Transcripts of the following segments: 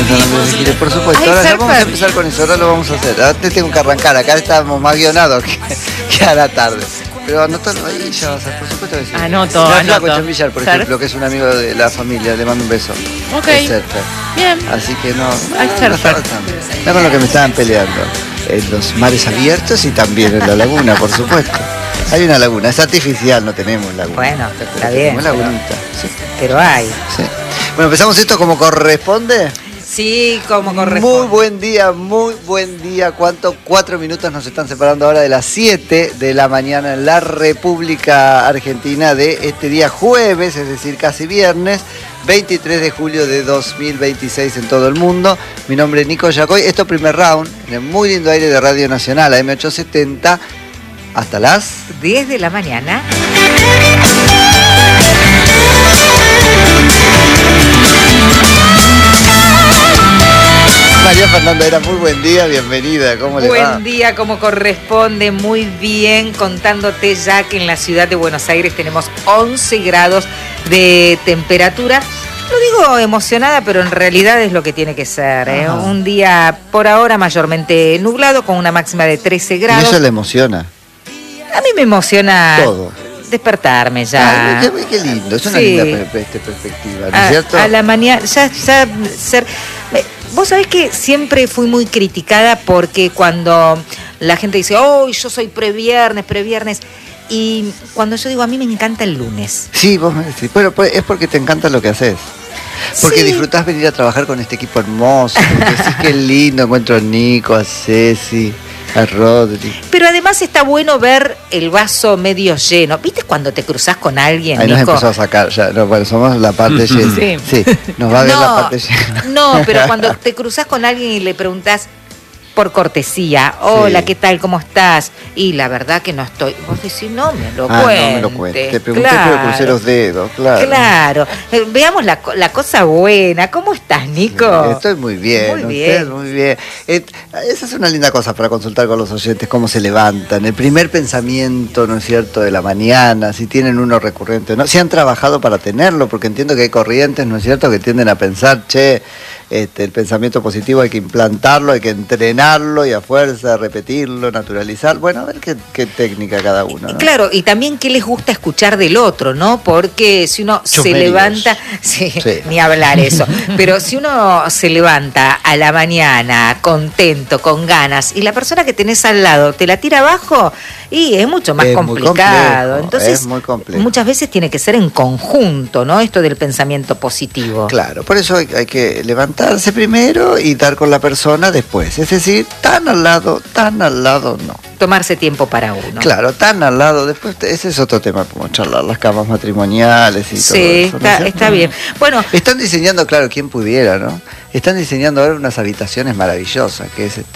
San Andrés de Giles, por supuesto. Ay, ahora ya zarpado. vamos a empezar con eso, ahora lo vamos a hacer. Ahora te tengo que arrancar, acá estamos más guionados que a la tarde. Pero anotalo ahí, ya vas a, por supuesto que sí. Anoto, Flaco anoto. Chambillar, por Ser. ejemplo, que es un amigo de la familia, le mando un beso. Ok. Es surfer. Bien. Así que no, Ay, no surfer. estaba tanto. No con lo que me estaban peleando. En los mares abiertos y también en la laguna, por supuesto. Hay una laguna, es artificial, no tenemos laguna. Bueno, está bien, Tenemos lagunita, sí, Pero hay. sí. Bueno, empezamos esto como corresponde. Sí, como corresponde. Muy buen día, muy buen día. ¿Cuánto? 4 minutos nos están separando ahora de las 7 de la mañana en la República Argentina de este día jueves, es decir, casi viernes, 23 de julio de 2026 en todo el mundo. Mi nombre es Nico Yacoy. Esto es Primer Round, en el muy lindo aire de Radio Nacional, AM870, hasta las 10 de la mañana. María Fernanda Era, muy buen día, bienvenida, ¿cómo le va? Buen día, como corresponde, muy bien, contándote ya que en la ciudad de Buenos Aires tenemos 11 grados de temperatura. Lo digo emocionada, pero en realidad es lo que tiene que ser, ¿eh? Ajá. Un día por ahora mayormente nublado con una máxima de 13 Y grados. eso le emociona. A mí me emociona Todo. despertarme ya. Ay, qué lindo, es una Sí. linda perspectiva, ¿no es cierto? A la mañana, ya ser... Vos sabés que siempre fui muy criticada porque cuando la gente dice, oh, yo soy previernes, y cuando yo digo, a mí me encanta el lunes. Sí, vos me decís, bueno, pues es porque te encanta lo que haces. Porque Sí. disfrutás venir a trabajar con este equipo hermoso, porque decís que lindo, encuentro a Nico, a Ceci, a Rodri. Pero además está bueno ver el vaso medio lleno. ¿Viste cuando te cruzás con alguien, Ahí nos Nico? empezó a sacar, ya, no, bueno, somos la parte llena. Sí. Sí, nos va a ver la parte llena. No, pero cuando te cruzás con alguien y le preguntás por cortesía, hola, Sí. ¿qué tal? ¿Cómo estás? Y la verdad que no estoy. Vos decís, no me lo Ah, cuentes. no me lo cuentes. Te pregunté, pero crucé los dedos, claro. Claro. Veamos la cosa buena. ¿Cómo estás, Nico? Estoy muy bien, Muy usted bien. muy bien. Esa es una linda cosa para consultar con los oyentes, cómo se levantan, el primer pensamiento, ¿no es cierto?, de la mañana, si tienen uno recurrente o no, si han trabajado para tenerlo, porque entiendo que hay corrientes, ¿no es cierto?, que tienden a pensar, el pensamiento positivo hay que implantarlo, hay que entrenarlo y a fuerza repetirlo, naturalizar. Bueno, a ver qué técnica cada uno, ¿no? Claro, y también qué les gusta escuchar del otro, ¿no? Porque si uno se Chusmeríos. levanta, sí, Sí. ni hablar eso, pero si uno se levanta a la mañana contento, con ganas, y la persona que tenés al lado te la tira abajo, y es mucho más Es muy complicado. complejo, Entonces, es muy complejo. muchas veces tiene que ser en conjunto, ¿no? Esto del pensamiento positivo. Claro, por eso hay que levantarse primero y dar con la persona después. Es decir, tan al lado no. Tomarse tiempo para uno. Claro, tan al lado, después ese es otro tema, como charlar las camas matrimoniales y todo Sí, eso. ¿no es cierto? está bien. Bueno, Están diseñando, claro, quien pudiera, ¿no? Están diseñando ahora unas habitaciones maravillosas, que es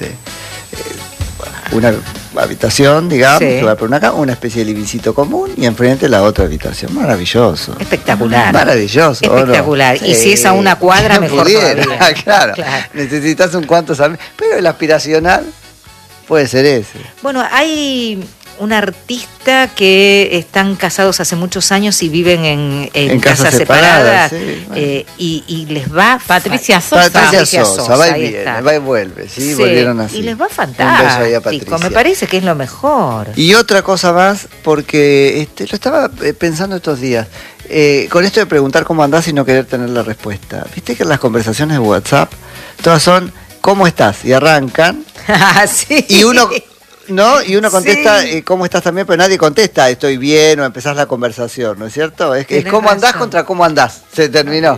una habitación, digamos, Sí. que va por una cama, una especie de livingcito común y enfrente la otra habitación. Maravilloso. espectacular. Maravilloso. ¿o no? Espectacular. Y si es a una cuadra, quien mejor pudiera. todavía. Claro. Claro. Necesitas un cuantos amigos. Pero el aspiracional puede ser ese. Bueno, hay un artista que están casados hace muchos años y viven en casas separadas, sí, bueno. y les va Patricia Sosa. Patricia Sosa, va ahí y viene, está. va y vuelve, sí, Sí, volvieron así. y les va Un beso ahí a fantástico, Patricia. me parece que es lo mejor. Y otra cosa más, porque lo estaba pensando estos días, con esto de preguntar cómo andás y no querer tener la respuesta. Viste que las conversaciones de WhatsApp, todas son, ¿cómo estás? Y arrancan, Sí. y uno... ¿no? Y uno contesta, Sí. ¿cómo estás también? Pero nadie contesta, estoy bien, o empezás la conversación, ¿no es cierto? Es Tenés cómo andás razón. contra cómo andás, se terminó.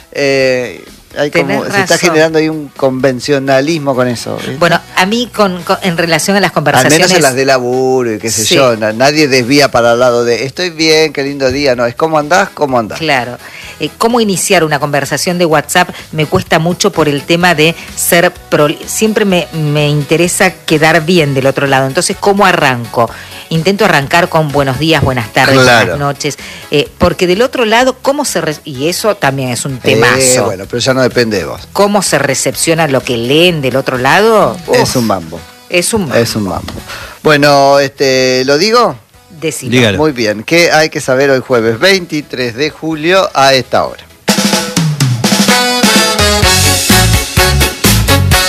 Hay Tenés como, se está razón. generando ahí un convencionalismo con eso. ¿viste? Bueno, a mí en relación a las Al conversaciones... menos en las de laburo y qué sé Sí. yo, nadie desvía para el lado de estoy bien, qué lindo día, no, es cómo andás, cómo andás. Claro. Cómo iniciar una conversación de WhatsApp me cuesta mucho por el tema de ser siempre me interesa quedar bien del otro lado. Entonces, ¿cómo arranco? Intento arrancar con buenos días, buenas tardes, Claro. buenas noches, porque del otro lado, y eso también es un temazo. Bueno, pero ya no depende de vos. ¿Cómo se recepciona lo que leen del otro lado? Es Uf, un mambo. Es un Es un mambo. Bueno, ¿lo digo? decilo. Dígalo. Muy bien. ¿Qué hay que saber hoy jueves 23 de julio a esta hora?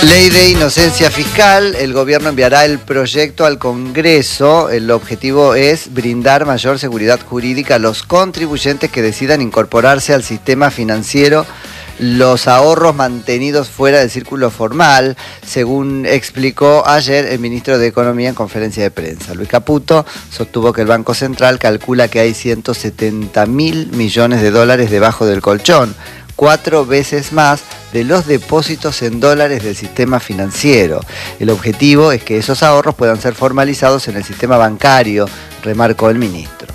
Ley de inocencia fiscal, el gobierno enviará el proyecto al Congreso. El objetivo es brindar mayor seguridad jurídica a los contribuyentes que decidan incorporarse al sistema financiero los ahorros mantenidos fuera del círculo formal, según explicó ayer el ministro de Economía en conferencia de prensa. Luis Caputo sostuvo que el Banco Central calcula que hay 170.000 millones de dólares debajo del colchón, 4 veces más de los depósitos en dólares del sistema financiero. El objetivo es que esos ahorros puedan ser formalizados en el sistema bancario, remarcó el ministro.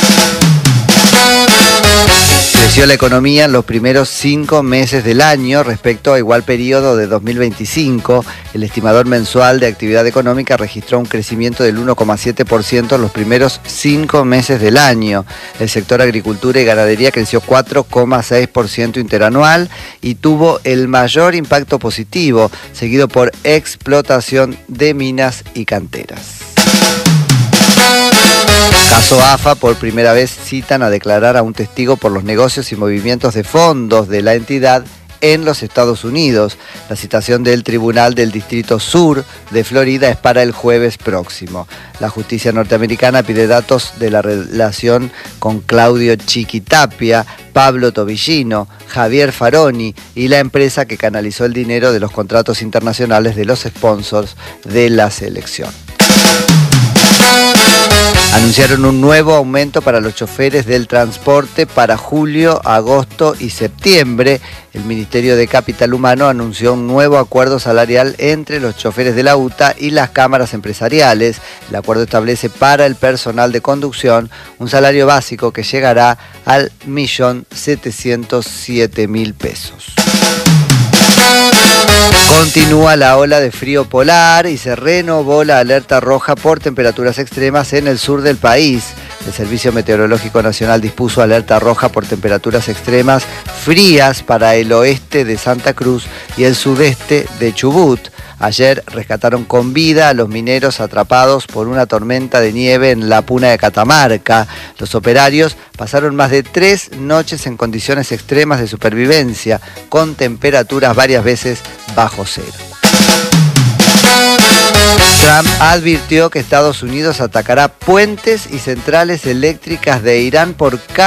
Creció la economía en los primeros 5 meses del año respecto a igual periodo de 2025. El estimador mensual de actividad económica registró un crecimiento del 1,7% en los primeros 5 meses del año. El sector agricultura y ganadería creció 4,6% interanual y tuvo el mayor impacto positivo, seguido por explotación de minas y canteras. Caso AFA, por primera vez citan a declarar a un testigo por los negocios y movimientos de fondos de la entidad en los Estados Unidos. La citación del Tribunal del Distrito Sur de Florida es para el jueves próximo. La justicia norteamericana pide datos de la relación con Claudio Chiquitapia, Pablo Tobillino, Javier Faroni y la empresa que canalizó el dinero de los contratos internacionales de los sponsors de la selección. Anunciaron un nuevo aumento para los choferes del transporte para julio, agosto y septiembre. El Ministerio de Capital Humano anunció un nuevo acuerdo salarial entre los choferes de la UTA y las cámaras empresariales. El acuerdo establece para el personal de conducción un salario básico que llegará al 1.707.000 pesos. Continúa la ola de frío polar y se renovó la alerta roja por temperaturas extremas en el sur del país. El Servicio Meteorológico Nacional dispuso alerta roja por temperaturas extremas frías para el oeste de Santa Cruz y el sudeste de Chubut. Ayer rescataron con vida a los mineros atrapados por una tormenta de nieve en la Puna de Catamarca. Los operarios pasaron más de 3 noches en condiciones extremas de supervivencia, con temperaturas varias veces bajo cero. Trump advirtió que Estados Unidos atacará puentes y centrales eléctricas de Irán por